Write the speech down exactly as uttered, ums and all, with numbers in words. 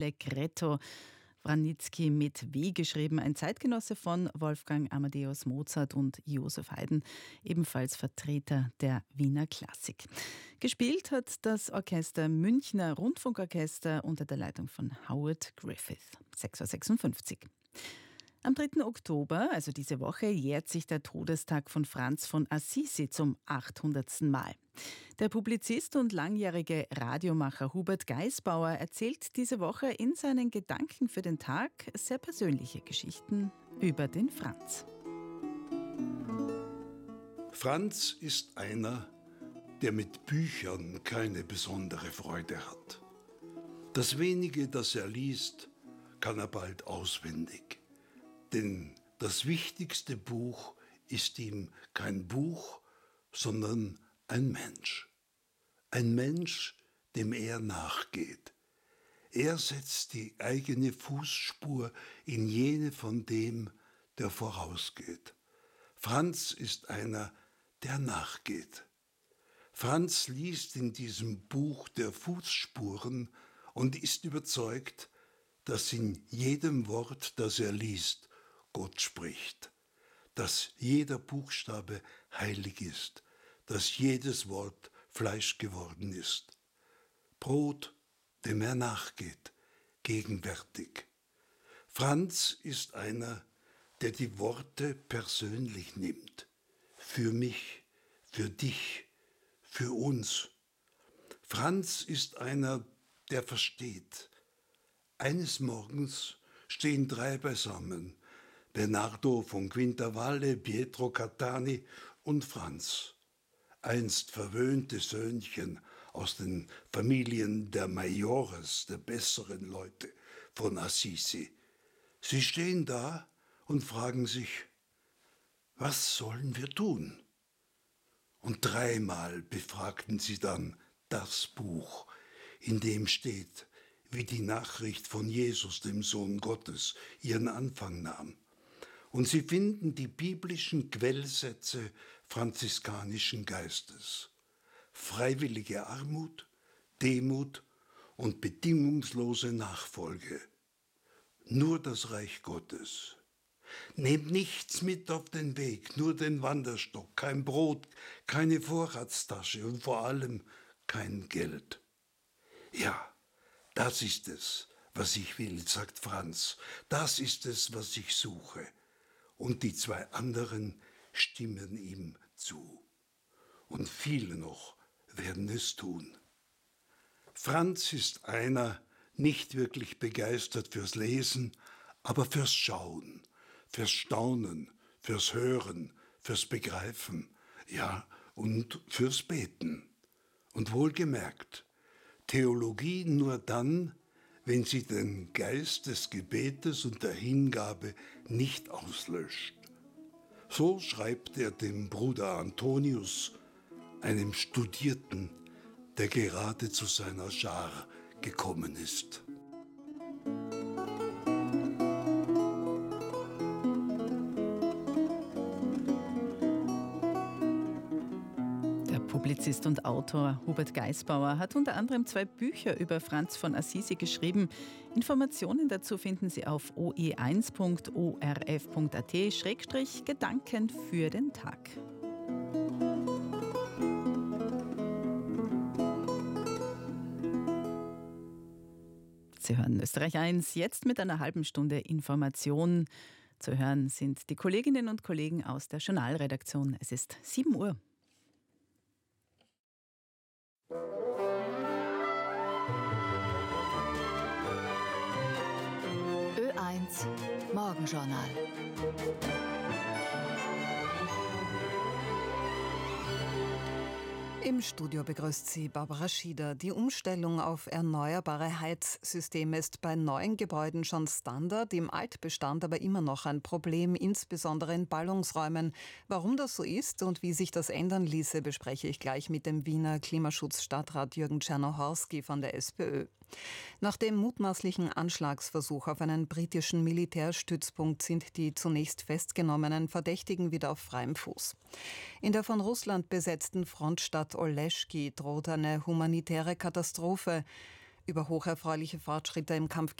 Allegretto. Wranitzky mit W geschrieben, ein Zeitgenosse von Wolfgang Amadeus Mozart und Joseph Haydn, ebenfalls Vertreter der Wiener Klassik. Gespielt hat das Orchester Münchner Rundfunkorchester unter der Leitung von Howard Griffith, sechs Uhr sechsundfünfzig. Am dritten Oktober, also diese Woche, jährt sich der Todestag von Franz von Assisi zum achthundertsten Mal. Der Publizist und langjährige Radiomacher Hubert Geisbauer erzählt diese Woche in seinen Gedanken für den Tag sehr persönliche Geschichten über den Franz. Franz ist einer, der mit Büchern keine besondere Freude hat. Das wenige, das er liest, kann er bald auswendig. Denn das wichtigste Buch ist ihm kein Buch, sondern ein Mensch. Ein Mensch, dem er nachgeht. Er setzt die eigene Fußspur in jene von dem, der vorausgeht. Franz ist einer, der nachgeht. Franz liest in diesem Buch der Fußspuren und ist überzeugt, dass in jedem Wort, das er liest, Gott spricht, dass jeder Buchstabe heilig ist, dass jedes Wort Fleisch geworden ist. Brot, dem er nachgeht, gegenwärtig. Franz ist einer, der die Worte persönlich nimmt. Für mich, für dich, für uns. Franz ist einer, der versteht. Eines Morgens stehen drei beisammen, Bernardo von Quintavalle, Pietro Catani und Franz, einst verwöhnte Söhnchen aus den Familien der Majores, der besseren Leute von Assisi. Sie stehen da und fragen sich, was sollen wir tun? Und dreimal befragten sie dann das Buch, in dem steht, wie die Nachricht von Jesus, dem Sohn Gottes, ihren Anfang nahm. Und sie finden die biblischen Quellsätze franziskanischen Geistes. Freiwillige Armut, Demut und bedingungslose Nachfolge. Nur das Reich Gottes. Nehmt nichts mit auf den Weg, nur den Wanderstock, kein Brot, keine Vorratstasche und vor allem kein Geld. Ja, das ist es, was ich will, sagt Franz. Das ist es, was ich suche. Und die zwei anderen stimmen ihm zu. Und viele noch werden es tun. Franz ist einer, nicht wirklich begeistert fürs Lesen, aber fürs Schauen, fürs Staunen, fürs Hören, fürs Begreifen, ja, und fürs Beten. Und wohlgemerkt, Theologie nur dann, wenn sie den Geist des Gebetes und der Hingabe nicht auslöscht. So schreibt er dem Bruder Antonius, einem Studierten, der gerade zu seiner Schar gekommen ist. Publizist und Autor Hubert Geisbauer hat unter anderem zwei Bücher über Franz von Assisi geschrieben. Informationen dazu finden Sie auf o e eins punkt o r f punkt a t Schrägstrich Gedanken für den Tag. Sie hören Österreich eins, jetzt mit einer halben Stunde Information. Zu hören sind die Kolleginnen und Kollegen aus der Journalredaktion. Es ist sieben Uhr. Ö eins Morgenjournal. Im Studio begrüßt Sie Barbara Schieder. Die Umstellung auf erneuerbare Heizsysteme ist bei neuen Gebäuden schon Standard, im Altbestand aber immer noch ein Problem, insbesondere in Ballungsräumen. Warum das so ist und wie sich das ändern ließe, bespreche ich gleich mit dem Wiener Klimaschutzstadtrat Jürgen Czernohorski von der SPÖ. Nach dem mutmaßlichen Anschlagsversuch auf einen britischen Militärstützpunkt sind die zunächst festgenommenen Verdächtigen wieder auf freiem Fuß. In der von Russland besetzten Frontstadt Oleschki droht eine humanitäre Katastrophe. Über hocherfreuliche Fortschritte im Kampf